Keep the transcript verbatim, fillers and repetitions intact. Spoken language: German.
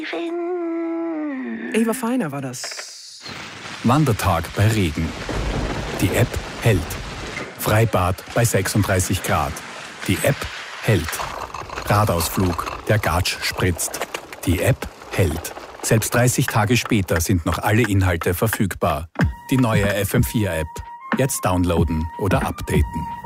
Eva Feiner war das. Wandertag bei Regen. Die App hält. Freibad bei sechsunddreißig Grad. Die App hält. Radausflug. Der Gatsch spritzt. Die App hält. Selbst dreißig Tage später sind noch alle Inhalte verfügbar. Die neue F M vier App. Jetzt downloaden oder updaten.